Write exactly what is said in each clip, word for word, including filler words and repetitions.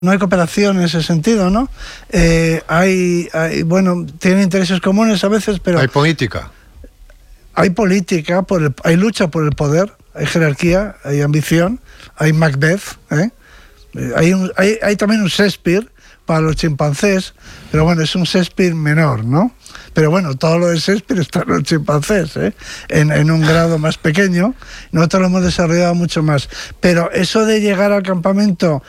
No hay cooperación en ese sentido, ¿no? Eh, hay, hay, bueno, tienen intereses comunes a veces, pero... Hay política. Hay política, por el, hay lucha por el poder, hay jerarquía, hay ambición, hay Macbeth, ¿eh? Hay, un, hay, hay también un Shakespeare para los chimpancés, pero bueno, es un Shakespeare menor, ¿no? Pero bueno, todo lo de Shakespeare está en los chimpancés, ¿eh? en, en un grado más pequeño. Nosotros lo hemos desarrollado mucho más. Pero eso de llegar al campamento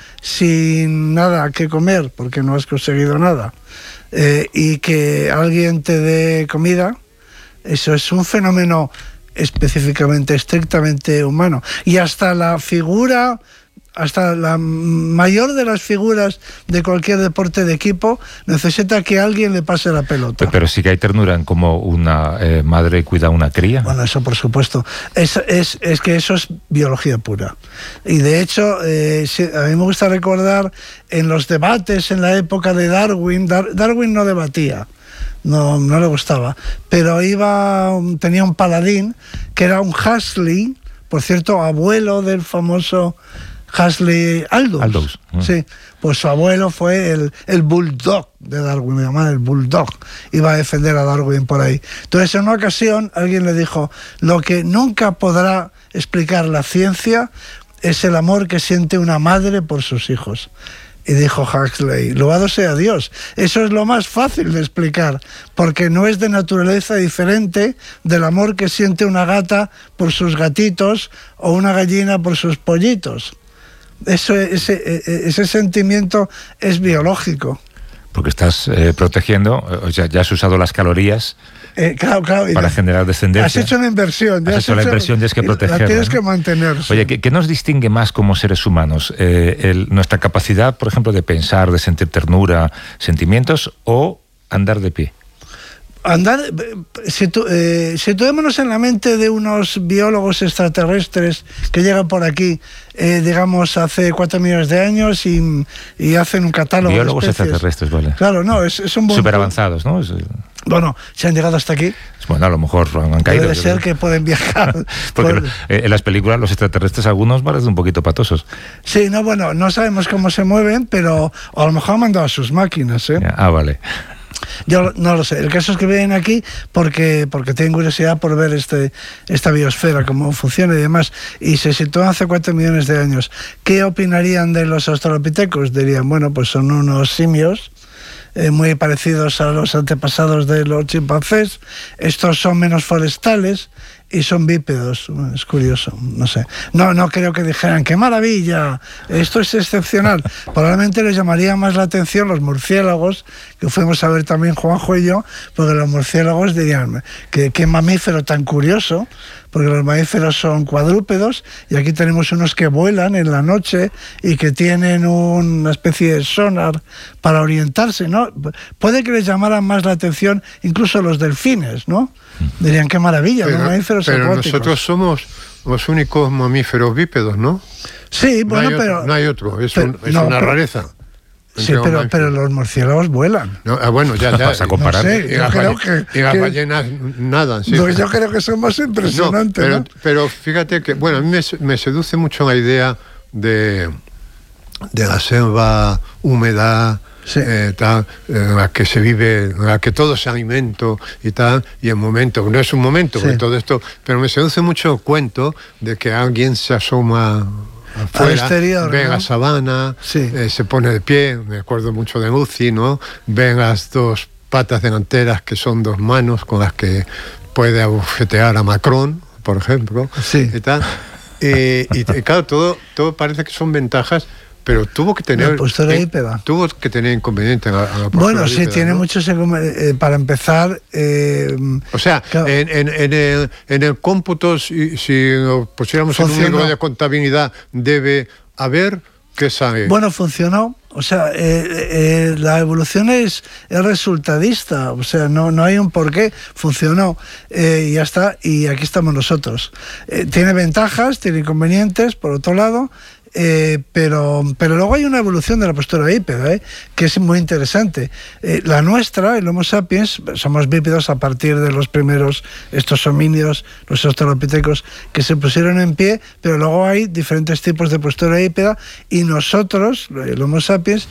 sin nada que comer, porque no has conseguido nada, eh, y que alguien te dé comida, eso es un fenómeno específicamente, estrictamente humano. Y hasta la figura... hasta la mayor de las figuras de cualquier deporte de equipo necesita que alguien le pase la pelota. Pero sí que hay ternura en cómo una eh, madre cuida a una cría. Bueno, eso por supuesto. Es, es, es que eso es biología pura. Y de hecho, eh, a mí me gusta recordar en los debates en la época de Darwin, Dar, Darwin no debatía. No, no le gustaba. Pero iba, tenía un paladín que era un Huxley, por cierto, abuelo del famoso Huxley Aldous. Aldous. Mm. Sí, pues su abuelo fue el, el bulldog de Darwin, me llamaban el bulldog. Iba a defender a Darwin por ahí. Entonces, en una ocasión, alguien le dijo: lo que nunca podrá explicar la ciencia es el amor que siente una madre por sus hijos. Y dijo Huxley: loado sea Dios, eso es lo más fácil de explicar, porque no es de naturaleza diferente del amor que siente una gata por sus gatitos o una gallina por sus pollitos. Eso, ese, ese sentimiento es biológico. Porque estás eh, protegiendo, o sea, ya has usado las calorías eh, claro, claro, para la, generar descendencia. Has hecho una inversión. Has, has hecho, hecho la inversión, tienes que protegerla. La tienes ¿no? que mantener. Oye, ¿qué, ¿qué nos distingue más como seres humanos? Eh, el, ¿Nuestra capacidad, por ejemplo, de pensar, de sentir ternura, sentimientos, o andar de pie? Andar, situ, eh, situémonos en la mente de unos biólogos extraterrestres que llegan por aquí, eh, digamos, hace cuatro millones de años y, y hacen un catálogo biólogos de especies. Extraterrestres, vale. Claro, no, es, es un buen... Súper avanzados, ¿no? Es... Bueno, si han llegado hasta aquí... Bueno, a lo mejor han caído. Debe ser que pueden viajar. Porque por... en las películas los extraterrestres algunos parecen un poquito patosos. Sí, no, bueno, no sabemos cómo se mueven, pero a lo mejor han mandado a sus máquinas, ¿eh? Ah, vale. Yo no lo sé. El caso es que vienen aquí porque, porque tienen curiosidad por ver este, esta biosfera, cómo funciona y demás. Y se sitúan hace cuatro millones de años. ¿Qué opinarían de los australopithecus? Dirían, bueno, pues son unos simios eh, muy parecidos a los antepasados de los chimpancés. Estos son menos forestales y son bípedos. Es curioso, no sé. No, no creo que dijeran, ¡qué maravilla! Esto es excepcional. Probablemente les llamaría más la atención los murciélagos, que fuimos a ver también Juanjo y yo, porque los murciélagos dirían, ¿qué, qué mamífero tan curioso? Porque los mamíferos son cuadrúpedos y aquí tenemos unos que vuelan en la noche y que tienen una especie de sonar para orientarse, ¿no? Puede que les llamaran más la atención incluso los delfines, ¿no? Dirían, qué maravilla, pero, los mamíferos pero acuáticos. Nosotros somos los únicos mamíferos bípedos, ¿no? Sí, bueno, no pero... Otro, no hay otro, es, pero, un, es no, una pero, rareza. Sí, pero, pero los murciélagos vuelan. No, ah, bueno, ya, ya. Vas a comparar. No sé, y, las creo balle- que, y las que, ballenas nadan, sí. No, yo creo que son más impresionantes, no, pero, ¿no? pero fíjate que, bueno, a mí me, me seduce mucho la idea de, de la selva húmeda, sí. eh, tal, en la que se vive, en la que todo es alimento y tal, y el momento, no es un momento, sí. todo esto, pero me seduce mucho el cuento de que alguien se asoma afuera, exterior, ve ¿no? la sabana, sí. eh, se pone de pie, me acuerdo mucho de Lucy, ¿no? Ven las dos patas delanteras que son dos manos con las que puede abofetear a Macron, por ejemplo, sí. y tal. Y, y, y claro, todo, todo parece que son ventajas, pero tuvo que tener eh, tuvo que tener inconveniente en la, en la bueno sí hípeda, tiene ¿no? muchos eh, para empezar eh, o sea claro. en, en, en, el, en el cómputo si, si lo pusiéramos funcionó. En un libro de contabilidad debe haber que sabe bueno funcionó. O sea, eh, eh, la evolución es, es resultadista, o sea, no, no hay un porqué, funcionó eh, y ya está, y aquí estamos nosotros. Eh, tiene ventajas, tiene inconvenientes, por otro lado, Eh, pero, pero luego hay una evolución de la postura bípeda, ¿eh? Que es muy interesante. Eh, la nuestra, el Homo sapiens, somos bípedos a partir de los primeros, estos homínidos, los australopitecos, que se pusieron en pie, pero luego hay diferentes tipos de postura bípeda y nosotros, el Homo sapiens,